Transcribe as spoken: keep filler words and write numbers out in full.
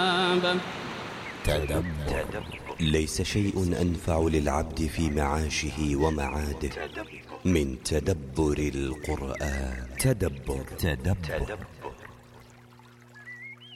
تدبر. ليس شيء أنفع للعبد في معاشه ومعاده من تدبر القرآن. تدبر تدبر